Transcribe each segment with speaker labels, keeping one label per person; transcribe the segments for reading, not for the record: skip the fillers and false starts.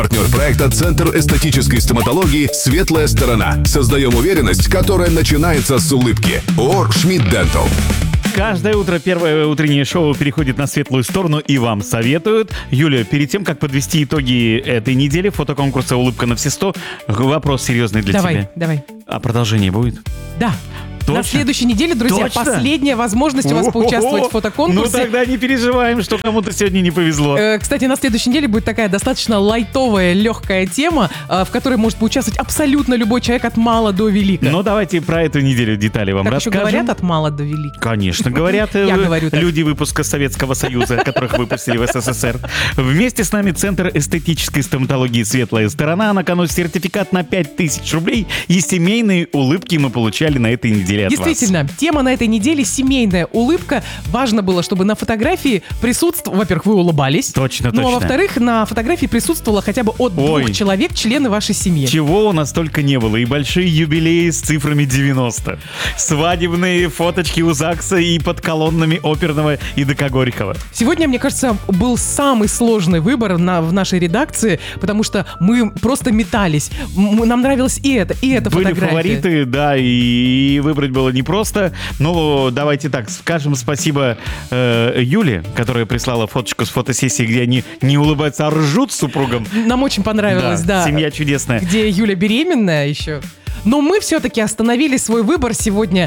Speaker 1: Партнер проекта «Центр эстетической стоматологии «Светлая сторона». Создаем уверенность, которая начинается с улыбки. ООО «Шмидт Дентал».
Speaker 2: Каждое утро первое утреннее шоу переходит на светлую сторону и вам советуют. Юля, перед тем, как подвести итоги этой недели фотоконкурса «Улыбка на все 100», вопрос серьезный для тебя.
Speaker 3: Давай.
Speaker 2: А продолжение будет?
Speaker 3: Да.
Speaker 2: Точно?
Speaker 3: На следующей неделе, друзья,
Speaker 2: Точно?
Speaker 3: Последняя возможность у вас поучаствовать в фотоконкурсе.
Speaker 2: Ну тогда не переживаем, что кому-то сегодня не повезло.
Speaker 3: Кстати, на следующей неделе будет такая достаточно лайтовая, легкая тема, в которой может поучаствовать абсолютно любой человек от мала до велика.
Speaker 2: Ну давайте про эту неделю детали вам
Speaker 3: так еще
Speaker 2: расскажем.
Speaker 3: говорят от мала до велика?
Speaker 2: Конечно, говорят
Speaker 3: Я говорю так.
Speaker 2: люди выпуска Советского Союза, которых выпустили в СССР. Вместе с нами Центр эстетической стоматологии «Светлая сторона». На кону сертификат на 5000 рублей и семейные улыбки мы получали на этой неделе от вас.
Speaker 3: Действительно, тема на этой неделе — семейная улыбка. Важно было, чтобы на фотографии присутствовало... Во-первых, вы улыбались.
Speaker 2: Точно.
Speaker 3: Ну, а во-вторых, на фотографии присутствовало хотя бы от 2 человек, члены вашей семьи.
Speaker 2: Чего у нас только не было. И большие юбилеи с цифрами 90. Свадебные фоточки у ЗАГСа и под колоннами оперного Идака Горького.
Speaker 3: Сегодня, мне кажется, был самый сложный выбор в нашей редакции, потому что мы просто метались. Нам нравилось и эта
Speaker 2: Были
Speaker 3: фотография.
Speaker 2: фавориты, да, и выбрать было непросто. Но давайте так, скажем спасибо Юле, которая прислала фоточку с фотосессии, где они не улыбаются, а ржут с супругом.
Speaker 3: Нам очень понравилось, да.
Speaker 2: Семья чудесная.
Speaker 3: Где Юля беременная еще. Но мы все-таки остановили свой выбор сегодня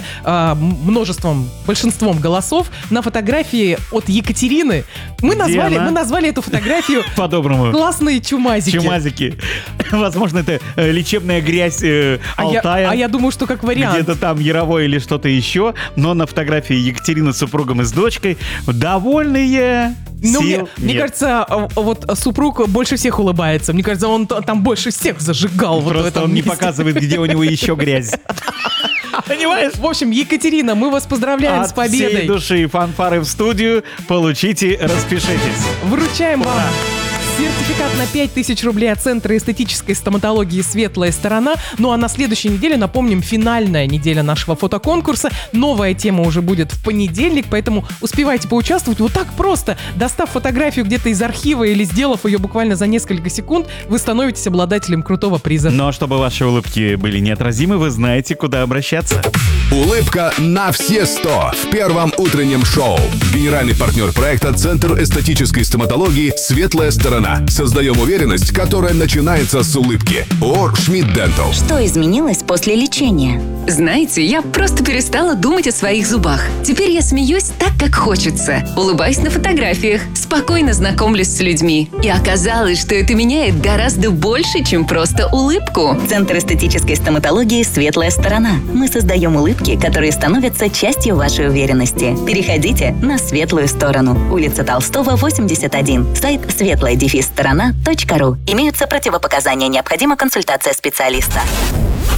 Speaker 3: большинством голосов на фотографии от Екатерины. Мы назвали эту фотографию
Speaker 2: по-доброму
Speaker 3: «Классные чумазики».
Speaker 2: Чумазики. Возможно, это лечебная грязь Алтая.
Speaker 3: А я думаю, что как вариант.
Speaker 2: Где-то там Яровой или что-то еще. Но на фотографии Екатерина с супругом и с дочкой довольные.
Speaker 3: Ну, мне кажется, вот супруг больше всех улыбается. Мне кажется, он там больше всех зажигал.
Speaker 2: Просто
Speaker 3: вот в этом
Speaker 2: он не
Speaker 3: месте.
Speaker 2: показывает, где у него еще грязь. Понимаешь?
Speaker 3: В общем, Екатерина, мы вас поздравляем с победой.
Speaker 2: От всей души фанфары в студию. Получите, распишитесь.
Speaker 3: Вручаем вам сертификат на 5000 рублей от Центра эстетической стоматологии «Светлая сторона». Ну а на следующей неделе, напомним, финальная неделя нашего фотоконкурса. Новая тема уже будет в понедельник, поэтому успевайте поучаствовать. Вот так просто, достав фотографию где-то из архива или сделав ее буквально за несколько секунд, вы становитесь обладателем крутого приза.
Speaker 2: Но чтобы ваши улыбки были неотразимы, вы знаете, куда обращаться.
Speaker 1: Улыбка на все 100 в первом утреннем шоу. Генеральный партнер проекта «Центр эстетической стоматологии «Светлая сторона». Создаем уверенность, которая начинается с улыбки. ООО «Шмидт Дентал».
Speaker 4: Что изменилось после лечения?
Speaker 5: Знаете, я просто перестала думать о своих зубах. Теперь я смеюсь так, как хочется. Улыбаюсь на фотографиях, спокойно знакомлюсь с людьми. И оказалось, что это меняет гораздо больше, чем просто улыбку.
Speaker 4: Центр эстетической стоматологии «Светлая сторона». Мы создаем улыбки, которые становятся частью вашей уверенности. Переходите на светлую сторону. Улица Толстого, 81. Сайт светлая-сторона.ру. Имеются противопоказания. Необходима консультация специалиста.